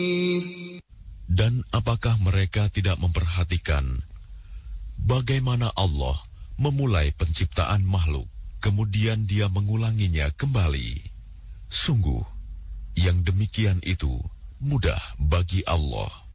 Dan apakah mereka tidak memperhatikan bagaimana Allah memulai penciptaan makhluk, kemudian Dia mengulanginya kembali? Sungguh, yang demikian itu mudah bagi Allah.